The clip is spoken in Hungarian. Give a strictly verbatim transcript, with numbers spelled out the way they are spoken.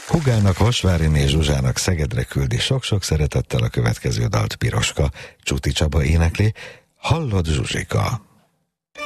Hugának, Vasváriné és Zsuzsának Szegedre küldi sok-sok szeretettel a következő dalt Piroska. Csuti Csaba énekli. Hallod, Zsuzsika?